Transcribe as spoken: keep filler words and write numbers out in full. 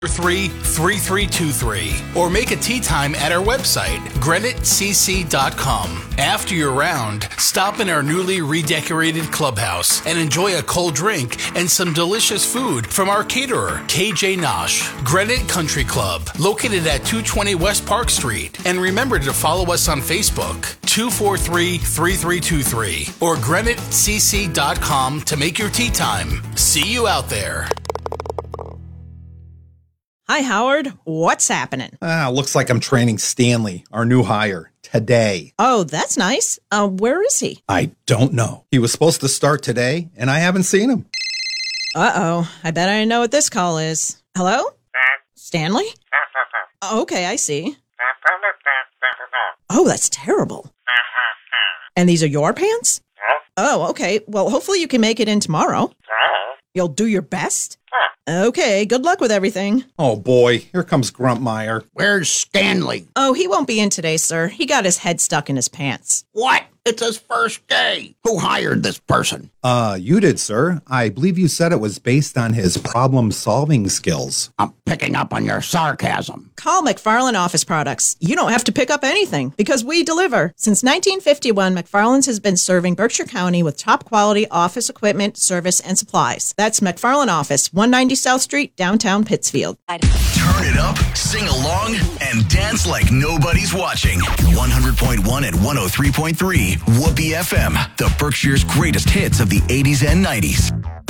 three three three two three or make a tea time at our website, granite c c dot com. After your round, stop in our newly redecorated clubhouse and enjoy a cold drink and some delicious food from our caterer, K J Nosh. Granite Country Club, located at two twenty West Park Street. And remember to follow us on Facebook, two four three three three two three or granite c c dot com to make your tea time. See you out there. Hi, Howard. What's happening? Ah, looks like I'm training Stanley, our new hire, today. Oh, that's nice. Uh, where is he? I don't know. He was supposed to start today, and I haven't seen him. Uh-oh. I bet I know what this call is. Hello? Stanley? Oh, okay, I see. Oh, that's terrible. And these are your pants? Oh, okay. Well, hopefully you can make it in tomorrow. You'll do your best? Okay, good luck with everything. Oh, boy. Here comes Gruntmeyer. Where's Stanley? Oh, he won't be in today, sir. He got his head stuck in his pants. What? It's his first day. Who hired this person? Uh, you did, sir. I believe you said it was based on his problem-solving skills. I'm picking up on your sarcasm. Call McFarland Office Products. You don't have to pick up anything because we deliver. Since nineteen fifty-one, McFarland's has been serving Berkshire County with top-quality office equipment, service, and supplies. That's McFarland Office, one ninety South Street, downtown Pittsfield. Turn it up, sing along, and dance like nobody's watching. one hundred point one and one oh three point three Whoopee F M, the Berkshire's greatest hits of the eighties and nineties.